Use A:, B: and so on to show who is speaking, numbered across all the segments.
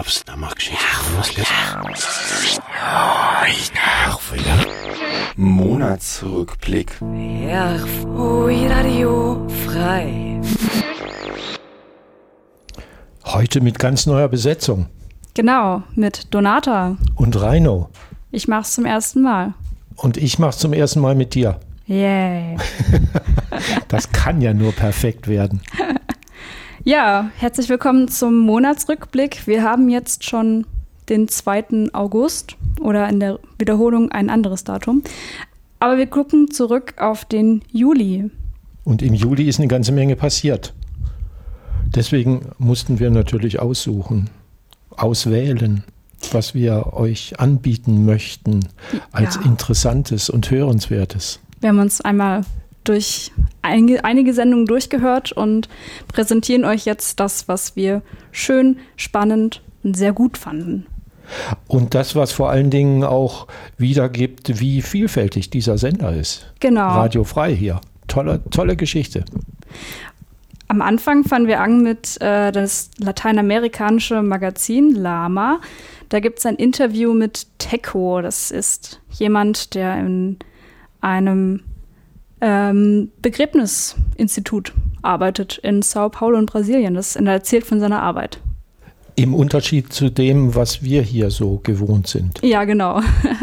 A: gab's da mal Geschichten?
B: Monatsrückblick.
C: Radio frei.
D: Heute mit ganz neuer Besetzung.
E: Genau, mit Donata.
D: Und Reino.
E: Ich mach's zum ersten Mal.
D: Und ich mach's zum ersten Mal mit dir.
E: Yay.
D: Das kann ja nur perfekt werden.
E: Ja, herzlich willkommen zum Monatsrückblick. Wir haben jetzt schon den 2. August oder in der Wiederholung ein anderes Datum. Aber wir gucken zurück auf den Juli.
D: Und im Juli ist eine ganze Menge passiert. Deswegen mussten wir natürlich auswählen, was wir euch anbieten möchten als Interessantes und Hörenswertes.
E: Wir haben uns einmal durch einige Sendungen durchgehört und präsentieren euch jetzt das, was wir schön, spannend und sehr gut fanden.
D: Und das, was vor allen Dingen auch wiedergibt, wie vielfältig dieser Sender ist.
E: Genau.
D: Radio frei hier. Tolle Geschichte.
E: Am Anfang fangen wir an mit das lateinamerikanische Magazin Lama. Da gibt es ein Interview mit Teco. Das ist jemand, der in einem Begräbnisinstitut arbeitet in Sao Paulo in Brasilien. Er erzählt von seiner Arbeit.
D: Im Unterschied zu dem, was wir hier so gewohnt sind.
E: Ja, genau.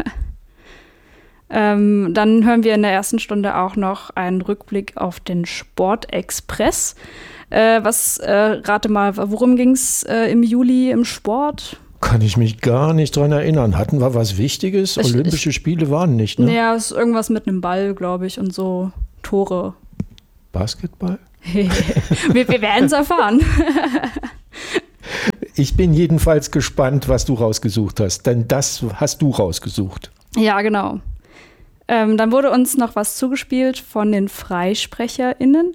E: Dann hören wir in der ersten Stunde auch noch einen Rückblick auf den Sportexpress. Rate mal, worum ging es im Juli im Sport?
D: Kann ich mich gar nicht dran erinnern. Hatten wir was Wichtiges? Olympische Spiele waren nicht, ne?
E: Naja, es ist irgendwas mit einem Ball, glaube ich, und so Tore.
D: Basketball?
E: wir werden es erfahren.
D: Ich bin jedenfalls gespannt, was du rausgesucht hast, denn das hast du rausgesucht.
E: Ja, genau. Dann wurde uns noch was zugespielt von den FreisprecherInnen,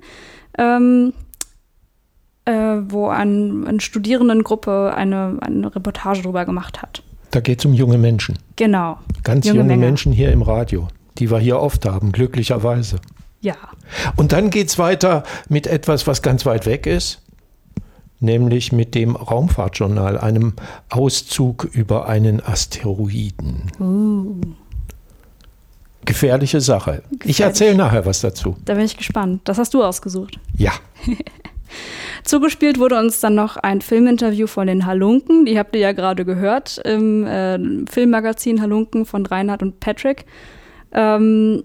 E: wo eine Studierendengruppe eine Reportage darüber gemacht hat.
D: Da geht es um junge Menschen.
E: Genau.
D: Ganz junge Menschen hier im Radio, die wir hier oft haben, glücklicherweise.
E: Ja.
D: Und dann geht es weiter mit etwas, was ganz weit weg ist, nämlich mit dem Raumfahrtjournal, einem Auszug über einen Asteroiden. Gefährliche Sache. Ich erzähle nachher was dazu.
E: Da bin ich gespannt. Das hast du ausgesucht.
D: Ja.
E: Zugespielt wurde uns dann noch ein Filminterview von den Halunken. Die habt ihr ja gerade gehört im Filmmagazin Halunken von Reinhard und Patrick. Dann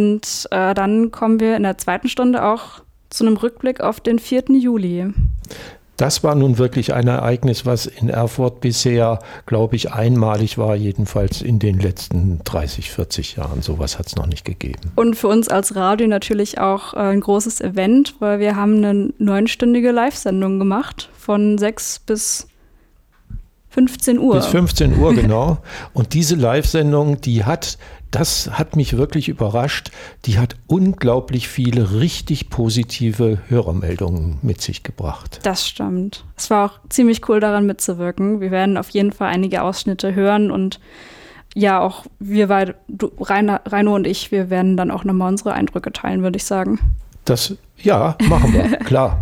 E: kommen wir in der zweiten Stunde auch zu einem Rückblick auf den 4. Juli.
D: Das war nun wirklich ein Ereignis, was in Erfurt bisher, glaube ich, einmalig war, jedenfalls in den letzten 30, 40 Jahren. Sowas hat es noch nicht gegeben. Und
E: für uns als Radio natürlich auch ein großes Event, weil wir haben eine 9-stündige Live-Sendung gemacht, von 6 bis 15 Uhr.
D: Bis 15 Uhr, genau. Und diese Live-Sendung, das hat mich wirklich überrascht, die hat unglaublich viele richtig positive Hörermeldungen mit sich gebracht.
E: Das stimmt. Es war auch ziemlich cool, daran mitzuwirken. Wir werden auf jeden Fall einige Ausschnitte hören und ja, auch wir beide, Reino und ich, wir werden dann auch nochmal unsere Eindrücke teilen, würde ich sagen.
D: Ja, machen wir, klar.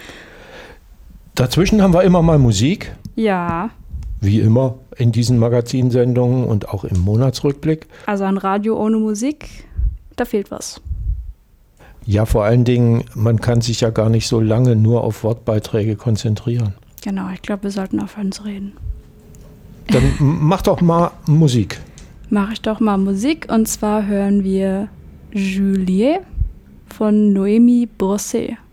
D: Dazwischen haben wir immer mal Musik.
E: Ja.
D: Wie immer in diesen Magazinsendungen und auch im Monatsrückblick.
E: Also ein Radio ohne Musik, da fehlt was.
D: Ja, vor allen Dingen, man kann sich ja gar nicht so lange nur auf Wortbeiträge konzentrieren.
E: Genau, ich glaube, wir sollten aufhören zu reden.
D: Dann mach doch mal Musik.
E: Mache ich doch mal Musik und zwar hören wir Juliet von Noémie Brosset.